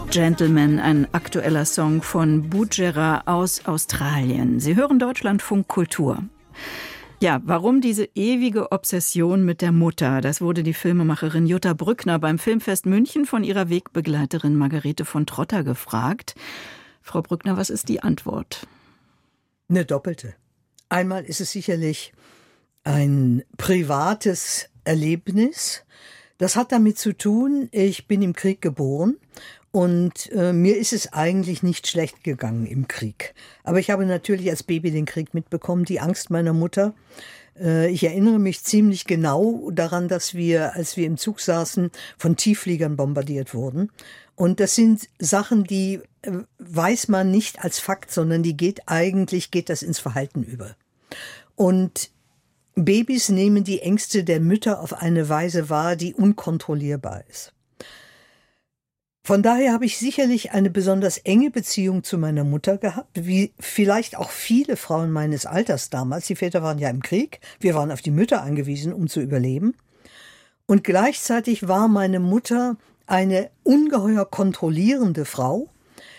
Gentleman, ein aktueller Song von Bujera aus Australien. Sie hören Deutschlandfunk Kultur. Ja, warum diese ewige Obsession mit der Mutter? Das wurde die Filmemacherin Jutta Brückner beim Filmfest München von ihrer Wegbegleiterin Margarete von Trotter gefragt. Frau Brückner, was ist die Antwort? Eine doppelte. Einmal ist es sicherlich ein privates Erlebnis. Das hat damit zu tun, ich bin im Krieg geboren und mir ist es eigentlich nicht schlecht gegangen im Krieg. Aber ich habe natürlich als Baby den Krieg mitbekommen, die Angst meiner Mutter. Ich erinnere mich ziemlich genau daran, dass wir, als wir im Zug saßen, von Tieffliegern bombardiert wurden. Und das sind Sachen, die weiß man nicht als Fakt, sondern geht das ins Verhalten über. Und Babys nehmen die Ängste der Mütter auf eine Weise wahr, die unkontrollierbar ist. Von daher habe ich sicherlich eine besonders enge Beziehung zu meiner Mutter gehabt, wie vielleicht auch viele Frauen meines Alters damals. Die Väter waren ja im Krieg, wir waren auf die Mütter angewiesen, um zu überleben. Und gleichzeitig war meine Mutter eine ungeheuer kontrollierende Frau,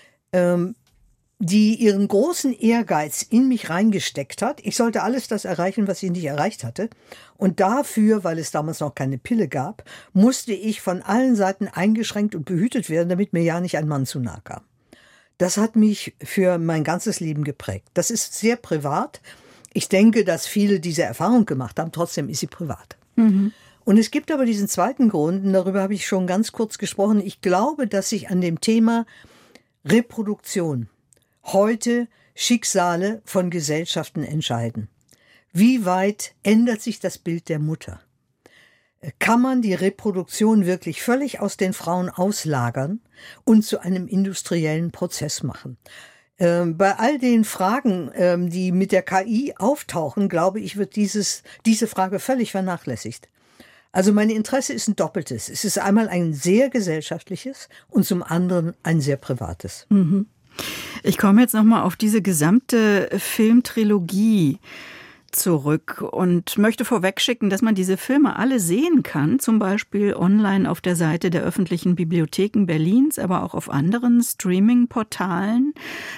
die ihren großen Ehrgeiz in mich reingesteckt hat. Ich sollte alles das erreichen, was sie nicht erreicht hatte. Und dafür, weil es damals noch keine Pille gab, musste ich von allen Seiten eingeschränkt und behütet werden, damit mir ja nicht ein Mann zu nahe kam. Das hat mich für mein ganzes Leben geprägt. Das ist sehr privat. Ich denke, dass viele diese Erfahrung gemacht haben. Trotzdem ist sie privat. Mhm. Und es gibt aber diesen zweiten Grund, und darüber habe ich schon ganz kurz gesprochen. Ich glaube, dass sich an dem Thema Reproduktion heute Schicksale von Gesellschaften entscheiden. Wie weit ändert sich das Bild der Mutter? Kann man die Reproduktion wirklich völlig aus den Frauen auslagern und zu einem industriellen Prozess machen? Bei all den Fragen, die mit der KI auftauchen, glaube ich, wird diese Frage völlig vernachlässigt. Also mein Interesse ist ein doppeltes. Es ist einmal ein sehr gesellschaftliches und zum anderen ein sehr privates. Mhm. Ich komme jetzt nochmal auf diese gesamte Filmtrilogie zurück und möchte vorwegschicken, dass man diese Filme alle sehen kann, zum Beispiel online auf der Seite der öffentlichen Bibliotheken Berlins, aber auch auf anderen Streaming-Portalen.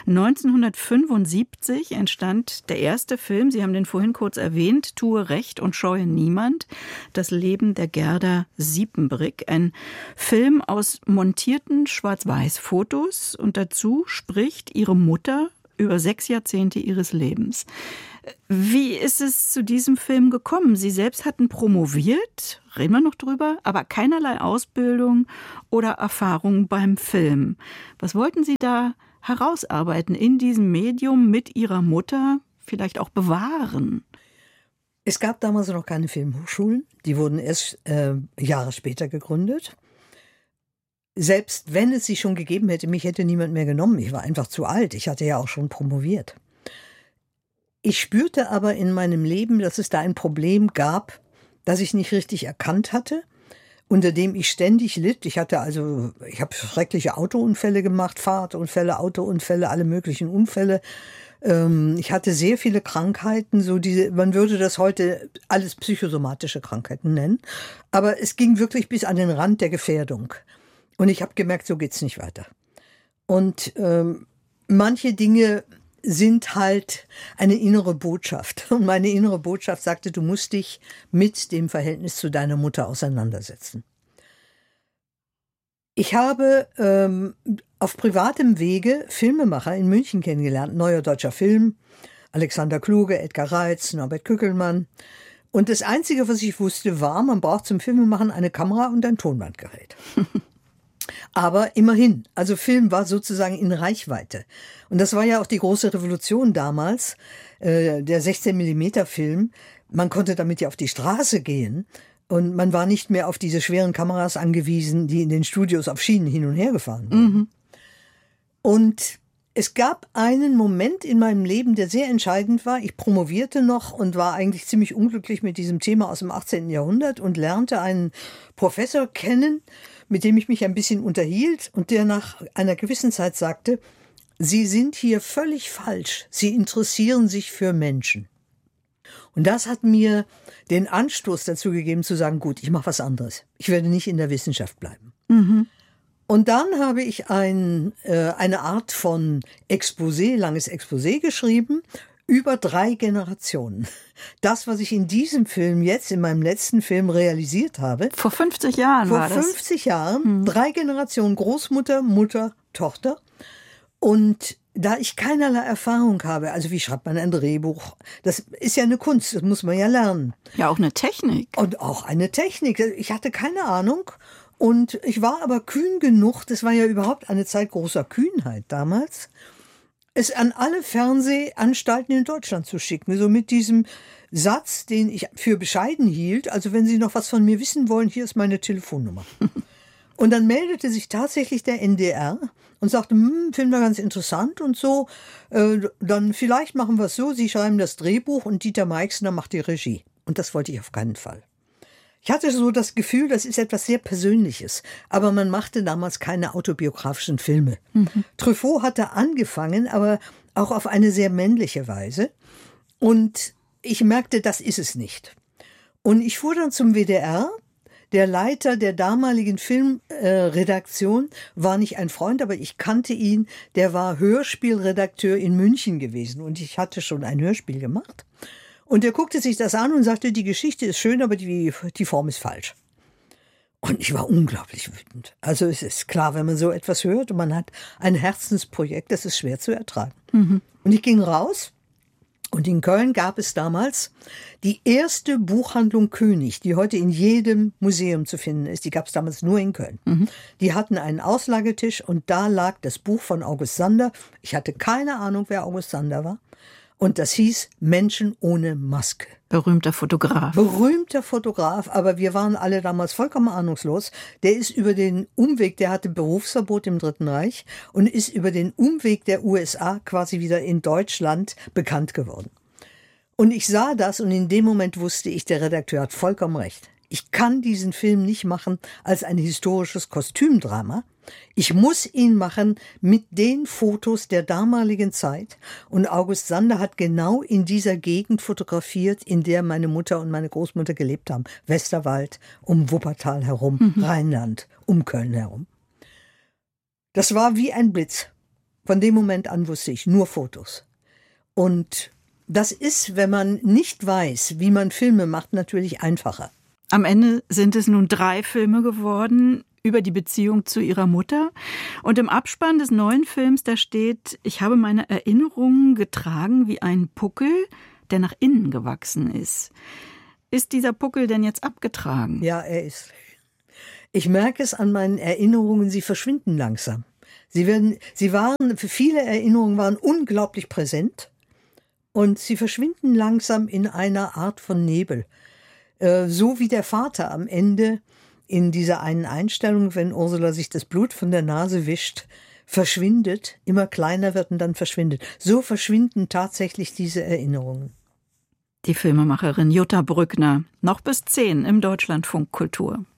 1975 entstand der erste Film, Sie haben den vorhin kurz erwähnt, Tue Recht und scheue niemand, das Leben der Gerda Siepenbrick. Ein Film aus montierten Schwarz-Weiß-Fotos und dazu spricht ihre Mutter über 6 Jahrzehnte ihres Lebens. Wie ist es zu diesem Film gekommen? Sie selbst hatten promoviert, reden wir noch drüber, aber keinerlei Ausbildung oder Erfahrung beim Film. Was wollten Sie da herausarbeiten in diesem Medium mit Ihrer Mutter, vielleicht auch bewahren? Es gab damals noch keine Filmhochschulen, die wurden erst Jahre später gegründet. Selbst wenn es sie schon gegeben hätte, mich hätte niemand mehr genommen. Ich war einfach zu alt. Ich hatte ja auch schon promoviert. Ich spürte aber in meinem Leben, dass es da ein Problem gab, das ich nicht richtig erkannt hatte, unter dem ich ständig litt. Ich habe schreckliche Autounfälle gemacht, Fahrradunfälle, Autounfälle, alle möglichen Unfälle. Ich hatte sehr viele Krankheiten, man würde das heute alles psychosomatische Krankheiten nennen. Aber es ging wirklich bis an den Rand der Gefährdung. Und ich habe gemerkt, so geht's nicht weiter. Und manche Dinge sind halt eine innere Botschaft. Und meine innere Botschaft sagte, du musst dich mit dem Verhältnis zu deiner Mutter auseinandersetzen. Ich habe auf privatem Wege Filmemacher in München kennengelernt. Neuer deutscher Film, Alexander Kluge, Edgar Reitz, Norbert Kückelmann. Und das Einzige, was ich wusste, war, man braucht zum Filmemachen eine Kamera und ein Tonbandgerät. Aber immerhin, also Film war sozusagen in Reichweite. Und das war ja auch die große Revolution damals, der 16mm-Film. Man konnte damit ja auf die Straße gehen und man war nicht mehr auf diese schweren Kameras angewiesen, die in den Studios auf Schienen hin und her gefahren wurden. Mhm. Und es gab einen Moment in meinem Leben, der sehr entscheidend war. Ich promovierte noch und war eigentlich ziemlich unglücklich mit diesem Thema aus dem 18. Jahrhundert und lernte einen Professor kennen, mit dem ich mich ein bisschen unterhielt und der nach einer gewissen Zeit sagte, Sie sind hier völlig falsch. Sie interessieren sich für Menschen. Und das hat mir den Anstoß dazu gegeben zu sagen, gut, ich mache was anderes. Ich werde nicht in der Wissenschaft bleiben. Mhm. Und dann habe ich eine Art von Exposé, langes Exposé geschrieben über 3 Generationen. Das, was ich in diesem Film jetzt, in meinem letzten Film realisiert habe. Vor 50 Jahren war das. Vor 50 Jahren, 3 Generationen, Großmutter, Mutter, Tochter. Und da ich keinerlei Erfahrung habe, also wie schreibt man ein Drehbuch? Das ist ja eine Kunst, das muss man ja lernen. Ja, auch eine Technik. Und auch eine Technik. Ich hatte keine Ahnung. Und ich war aber kühn genug, das war ja überhaupt eine Zeit großer Kühnheit damals, es an alle Fernsehanstalten in Deutschland zu schicken. So mit diesem Satz, den ich für bescheiden hielt. Also wenn Sie noch was von mir wissen wollen, hier ist meine Telefonnummer. Und dann meldete sich tatsächlich der NDR und sagte, finden wir ganz interessant und so. Dann vielleicht machen wir es so, Sie schreiben das Drehbuch und Dieter Meixner macht die Regie. Und das wollte ich auf keinen Fall. Ich hatte so das Gefühl, das ist etwas sehr Persönliches. Aber man machte damals keine autobiografischen Filme. Truffaut hatte angefangen, aber auch auf eine sehr männliche Weise. Und ich merkte, das ist es nicht. Und ich fuhr dann zum WDR. Der Leiter der damaligen Filmredaktion war nicht ein Freund, aber ich kannte ihn. Der war Hörspielredakteur in München gewesen. Und ich hatte schon ein Hörspiel gemacht. Und er guckte sich das an und sagte, die Geschichte ist schön, aber die Form ist falsch. Und ich war unglaublich wütend. Also es ist klar, wenn man so etwas hört und man hat ein Herzensprojekt, das ist schwer zu ertragen. Und ich ging raus und in Köln gab es damals die erste Buchhandlung König, die heute in jedem Museum zu finden ist. Die gab es damals nur in Köln. Die hatten einen Auslagetisch und da lag das Buch von August Sander. Ich hatte keine Ahnung, wer August Sander war. Und das hieß Menschen ohne Maske. Berühmter Fotograf. Berühmter Fotograf, aber wir waren alle damals vollkommen ahnungslos. Der ist über den Umweg, der hatte Berufsverbot im Dritten Reich und ist über den Umweg der USA quasi wieder in Deutschland bekannt geworden. Und ich sah das und in dem Moment wusste ich, der Redakteur hat vollkommen recht. Ich kann diesen Film nicht machen als ein historisches Kostümdrama. Ich muss ihn machen mit den Fotos der damaligen Zeit. Und August Sander hat genau in dieser Gegend fotografiert, in der meine Mutter und meine Großmutter gelebt haben. Westerwald, um Wuppertal herum, Rheinland, um Köln herum. Das war wie ein Blitz. Von dem Moment an wusste ich nur Fotos. Und das ist, wenn man nicht weiß, wie man Filme macht, natürlich einfacher. Am Ende sind es nun 3 Filme geworden über die Beziehung zu ihrer Mutter. Und im Abspann des neuen Films, da steht, ich habe meine Erinnerungen getragen wie ein Puckel, der nach innen gewachsen ist. Ist dieser Puckel denn jetzt abgetragen? Ja, er ist. Ich merke es an meinen Erinnerungen, sie verschwinden langsam. Viele Erinnerungen waren unglaublich präsent und sie verschwinden langsam in einer Art von Nebel. So wie der Vater am Ende in dieser einen Einstellung, wenn Ursula sich das Blut von der Nase wischt, verschwindet, immer kleiner wird und dann verschwindet. So verschwinden tatsächlich diese Erinnerungen. Die Filmemacherin Jutta Brückner, noch bis 10 im Deutschlandfunk Kultur.